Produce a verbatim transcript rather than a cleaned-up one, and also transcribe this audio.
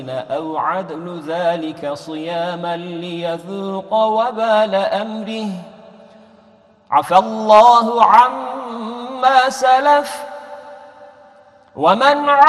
أو عدل ذلك صياما ليذوق وبال أمره عفى الله عما سلف ومن